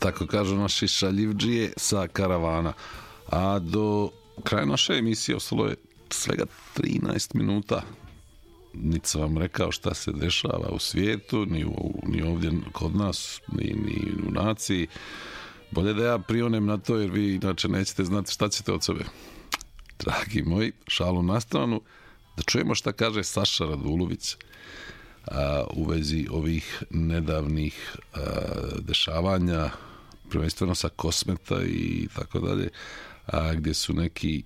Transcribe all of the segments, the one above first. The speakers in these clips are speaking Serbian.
tako kažu naši šaljivdžije sa karavana. A do kraja naše emisije ostalo je svega 13 minuta. Niti sam vam rekao šta se dešava u svijetu, ni ovdje kod nas, ni u naciji. Bolje da ja prionem na to, jer vi inače nećete znati šta ćete od sebe. Dragi moji, šalu na stranu, da čujemo šta kaže Saša Radulović u vezi ovih nedavnih dešavanja, prvenstveno sa Kosmeta i tako dalje, gdje su neki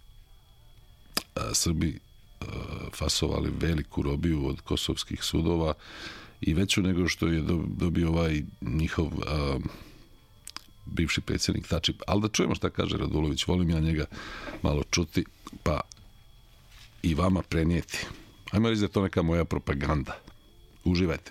Srbi fasovali veliku robiju od kosovskih sudova i veću nego što je dobio ovaj njihov bivši predsjednik Tači. Ali da čujemo šta kaže Radulović, volim ja njega malo čuti, pa i vama prenijeti. Ajmo reći da je to neka moja propaganda. Uživajte.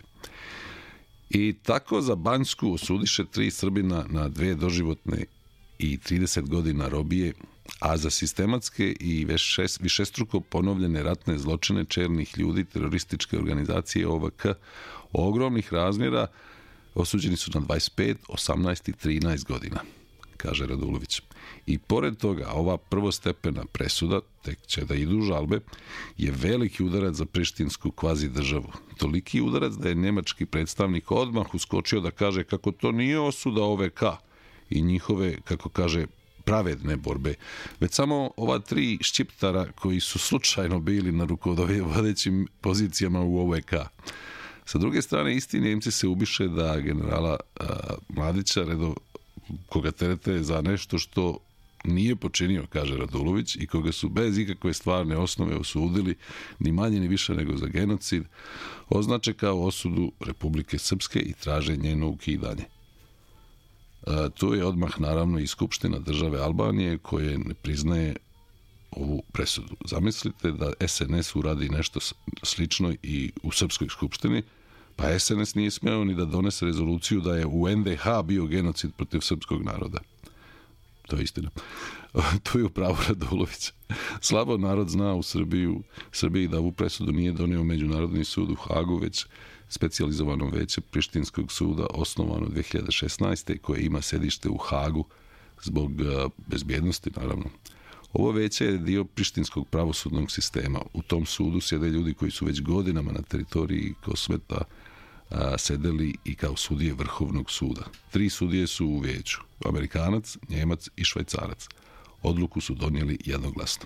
I tako za Banjsku osudiše 3 Srbina na 2 doživotne i 30 godina robije, a za sistematske i višestruko ponovljene ratne zločine čelnih ljudi terorističke organizacije OVK ogromnih razmjera osuđeni su na 25, 18 i 13 godina, kaže Radulović. I pored toga, ova prvostepena presuda, tek će da idu žalbe, je veliki udarac za prištinsku kvazi državu. Toliki udarac da je nemački predstavnik odmah uskočio da kaže kako to nije osuda OVK i njihove, kako kaže, pravedne borbe, već samo ova 3 šćiptara koji su slučajno bili na rukovodećim pozicijama u OVK. Sa druge strane, isti Njemci se ubiše da generala Mladića, koga terete za nešto što nije počinio, kaže Radulović, i koga su bez ikakve stvarne osnove osudili, ni manje ni više nego za genocid, označe kao osudu Republike Srpske i traže njeno ukidanje. Tu je odmah naravno i Skupština države Albanije koje ne priznaje ovu presudu. Zamislite da SNS uradi nešto slično i u Srpskoj skupštini, pa SNS nije smeo ni da donese rezoluciju da je u NDH bio genocid protiv srpskog naroda. To je istina. Tu je upravo Radulović. Slabo narod zna u Srbiji da ovu presudu nije donio Međunarodni sud u Hagu, već specijalizovano veće Prištinskog suda osnovano 2016. koje ima sedište u Hagu zbog bezbjednosti, naravno. Ovo veće je dio prištinskog pravosudnog sistema. U tom sudu sjede ljudi koji su već godinama na teritoriji Kosmeta sedeli i kao sudije Vrhovnog suda. 3 sudije su u vijeću. Amerikanac, Njemac i Švajcarac. Odluku su donijeli jednoglasno.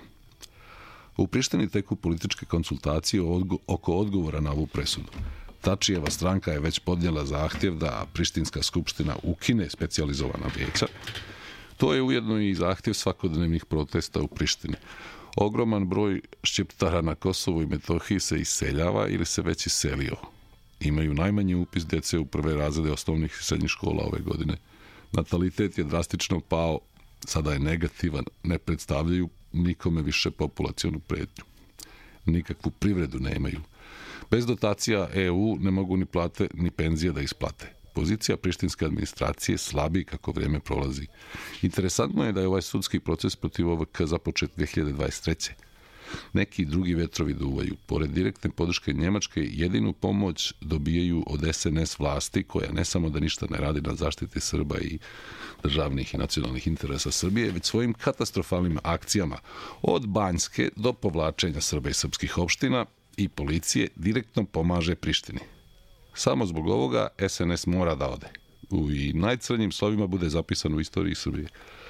U Prištini teku političke konsultacije oko odgovora na ovu presudu. Tačijeva stranka je već podnijela zahtjev da Prištinska skupština ukine specijalizovana vijeća. To je ujedno i zahtjev svakodnevnih protesta u Prištini. Ogroman broj Šćiptara na Kosovu i Metohiji se iseljava ili se već iselio. Imaju najmanji upis djece u prve razrede osnovnih i srednjih škola ove godine. Natalitet je drastično pao, sada je negativan, ne predstavljaju nikome više populacionu prijetnju. Nikakvu privredu nemaju. Bez dotacija EU ne mogu ni plate ni penzije da isplate. Pozicija prištinske administracije slabi kako vrijeme prolazi. Interesantno je da je ovaj sudski proces protiv OVK započet 2023. Neki drugi vetrovi duvaju. Pored direktne podrške Njemačke, jedinu pomoć dobijaju od SNS vlasti, koja ne samo da ništa ne radi na zaštiti Srba i državnih i nacionalnih interesa Srbije, već svojim katastrofalnim akcijama od Banjske do povlačenja Srba i srpskih opština i policije direktno pomaže Prištini. Samo zbog ovoga SNS mora da ode. I najcrnjim slovima bude zapisano u istoriji Srbije.